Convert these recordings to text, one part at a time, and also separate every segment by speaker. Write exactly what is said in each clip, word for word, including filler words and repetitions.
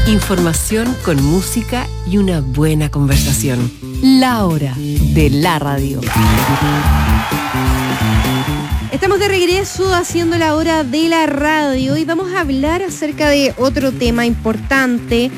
Speaker 1: Información con música y una buena conversación. La hora de la radio. Estamos de regreso haciendo la hora de la radio y vamos a hablar acerca de otro tema importante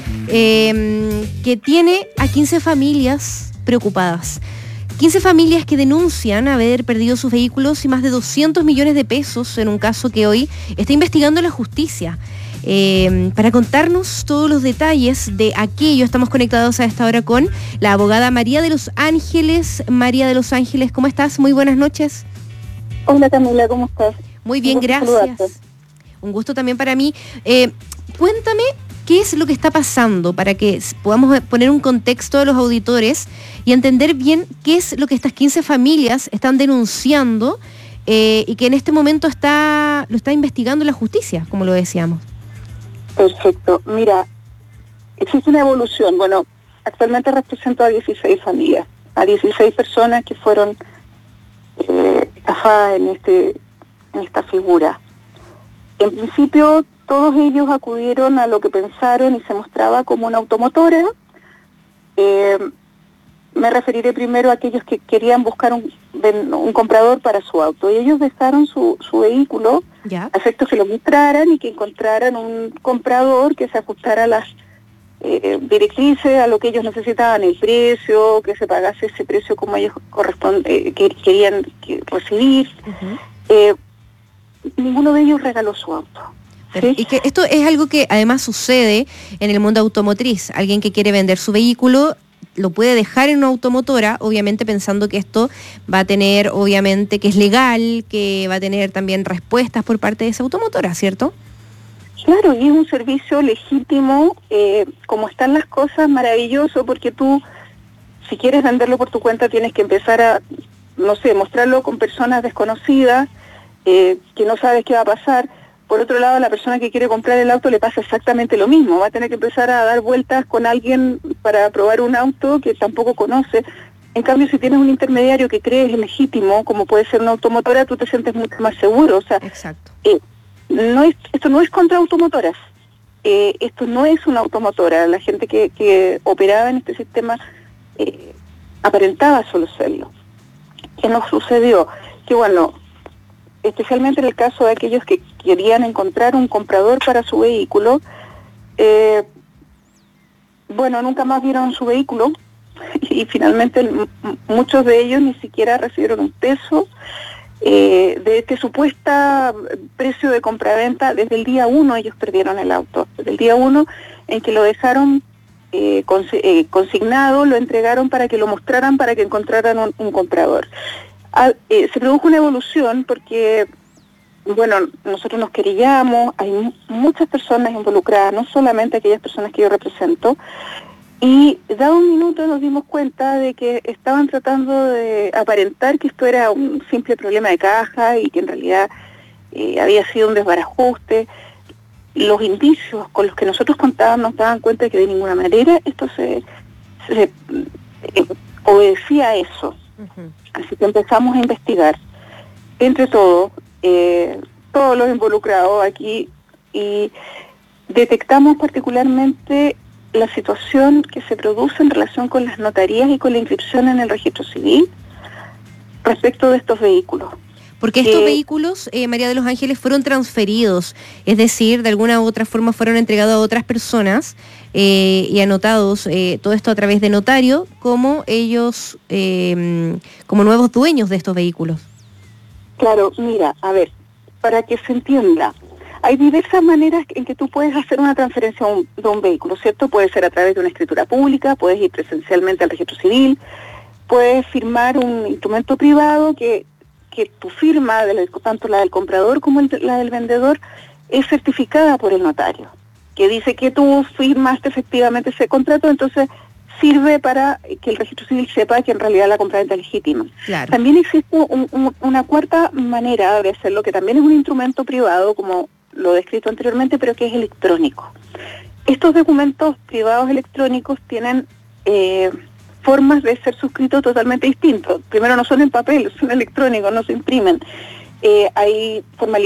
Speaker 1: eh, que tiene a quince familias preocupadas. quince familias que denuncian haber perdido sus vehículos y más de doscientos millones de pesos en un caso que hoy está investigando la justicia. Eh, para contarnos todos los detalles de aquello, estamos conectados a esta hora con la abogada María de los Ángeles. María de los Ángeles, ¿cómo estás? Muy buenas noches.
Speaker 2: Hola Camila, ¿cómo estás?
Speaker 1: Muy bien, gracias. Un gusto también para mí. Eh, cuéntame qué es lo que está pasando para que podamos poner un contexto a los auditores y entender bien qué es lo que estas quince familias están denunciando eh, y que en este momento está lo está investigando la justicia, como lo decíamos.
Speaker 2: Perfecto. Mira, existe una evolución. Bueno, actualmente represento a dieciséis familias, a dieciséis personas que fueron eh, estafadas en, este, en esta figura. En principio, todos ellos acudieron a lo que pensaron y se mostraba como una automotora. Eh, me referiré primero a aquellos que querían buscar un, un comprador para su auto. Y ellos dejaron su, su vehículo ¿Ya? a efectos que lo mostraran y que encontraran un comprador que se ajustara a las eh, directrices, a lo que ellos necesitaban, el precio, que se pagase ese precio como ellos corresponde, eh, que querían que recibir. Uh-huh. Eh, ninguno de ellos regaló su auto.
Speaker 1: ¿Sí? Y que esto es algo que además sucede en el mundo automotriz. Alguien que quiere vender su vehículo lo puede dejar en una automotora, obviamente pensando que esto va a tener, obviamente, que es legal, que va a tener también respuestas por parte de esa automotora, ¿cierto?
Speaker 2: Claro, y es un servicio legítimo, eh, como están las cosas, maravilloso, porque tú, si quieres venderlo por tu cuenta, tienes que empezar a, no sé, mostrarlo con personas desconocidas, eh, que no sabes qué va a pasar. Por otro lado, a la persona que quiere comprar el auto le pasa exactamente lo mismo. Va a tener que empezar a dar vueltas con alguien para probar un auto que tampoco conoce. En cambio, si tienes un intermediario que crees legítimo, como puede ser una automotora, tú te sientes mucho más seguro. O sea,
Speaker 1: Exacto.
Speaker 2: Eh, no es, esto no es contra automotoras. Eh, esto no es una automotora. La gente que, que operaba en este sistema eh, aparentaba solo serlo. ¿Qué nos sucedió? Que bueno, especialmente en el caso de aquellos que querían encontrar un comprador para su vehículo, eh, bueno, nunca más vieron su vehículo y finalmente m- muchos de ellos ni siquiera recibieron un peso eh, de este supuesto precio de compraventa. Desde el día uno ellos perdieron el auto, desde el día uno en que lo dejaron eh, cons- eh, consignado, lo entregaron para que lo mostraran, para que encontraran un, un comprador. Ah, eh, se produjo una evolución porque, bueno, nosotros nos querellamos, hay m- muchas personas involucradas, no solamente aquellas personas que yo represento, y dado un minuto nos dimos cuenta de que estaban tratando de aparentar que esto era un simple problema de caja y que en realidad eh, había sido un desbarajuste. Los indicios con los que nosotros contábamos nos daban cuenta de que de ninguna manera esto se, se eh, obedecía a eso. Uh-huh. Así que empezamos a investigar entre todos, eh, todos los involucrados aquí, y detectamos particularmente la situación que se produce en relación con las notarías y con la inscripción en el registro civil respecto de estos vehículos.
Speaker 1: Porque estos eh, vehículos, eh, María de los Ángeles, fueron transferidos, es decir, de alguna u otra forma fueron entregados a otras personas eh, y anotados, eh, todo esto a través de notario, como ellos, eh, como nuevos dueños de estos vehículos.
Speaker 2: Claro, mira, a ver, para que se entienda, hay diversas maneras en que tú puedes hacer una transferencia de un, de un vehículo, ¿cierto? Puede ser a través de una escritura pública, puedes ir presencialmente al registro civil, puedes firmar un instrumento privado que que tu firma, de la, tanto la del comprador como el, la del vendedor, es certificada por el notario, que dice que tú firmaste efectivamente ese contrato, entonces sirve para que el registro civil sepa que en realidad la compraventa es legítima.
Speaker 1: Claro.
Speaker 2: También existe un, un, una cuarta manera de hacerlo, que también es un instrumento privado, como lo he descrito anteriormente, pero que es electrónico. Estos documentos privados electrónicos tienen Eh, formas de ser suscritos totalmente distintos. Primero, no son en papel, son electrónicos, no se imprimen. Eh, hay formalidades